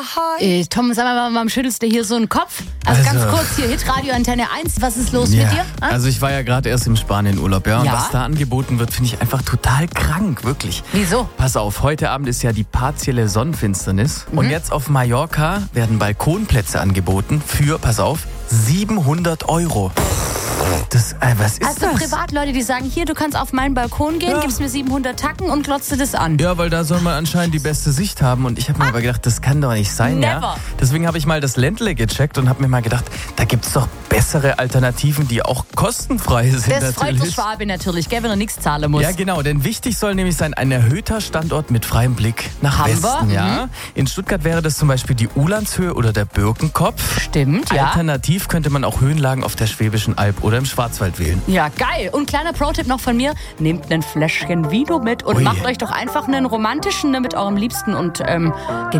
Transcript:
Tom, sag mal, warum schüttelst du hier so einen Kopf? Also ganz kurz hier, Hitradio Antenne 1, was ist los mit dir? Also ich war ja gerade erst im Spanienurlaub, ja. Und was da angeboten wird, finde ich einfach total krank, wirklich. Wieso? Pass auf, heute Abend ist ja die partielle Sonnenfinsternis. Und jetzt auf Mallorca werden Balkonplätze angeboten für, pass auf, 700 €. Was ist das? Also Privatleute, die sagen, hier, du kannst auf meinen Balkon gehen, gibst mir 700 Tacken und glotzt dir das an. Ja, weil da soll man anscheinend die beste Sicht haben. Und ich habe mir aber gedacht, das kann doch nicht sein, ja. Deswegen habe ich mal das Ländle gecheckt und habe mir mal gedacht, da gibt es doch bessere Alternativen, die auch kostenfrei sind. Das freut der Schwabe natürlich, gell, wenn er nichts zahlen muss. Ja, genau, denn wichtig soll nämlich sein, ein erhöhter Standort mit freiem Blick nach Westen. Ja. In Stuttgart wäre das zum Beispiel die Ulandshöhe oder der Birkenkopf. Stimmt, ja. Alternativ könnte man auch Höhenlagen auf der Schwäbischen Alb oder im Schwarzwald wählen. Ja, geil. Und kleiner Pro-Tipp noch von mir, nehmt ein Fläschchen Vino mit und macht euch doch einfach einen romantischen mit eurem Liebsten und